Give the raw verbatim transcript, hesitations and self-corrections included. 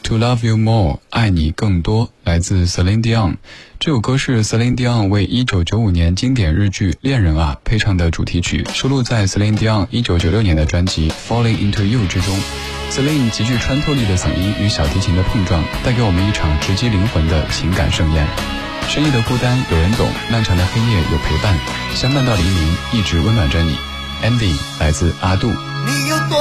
To Love You More 爱你更多，来自 Celine Dion。这首歌是 Celine Dion 为一九九五年经典日剧《恋人啊》配唱的主题曲，收录在 Celine Dion 一九九六年的专辑 Falling Into You 之中。Celine 极具穿透力的嗓音与小提琴的碰撞，带给我们一场直击灵魂的情感盛宴。深夜的孤单有人懂，漫长的黑夜有陪伴，相伴到黎明，一直温暖着你。Andy 来自阿杜。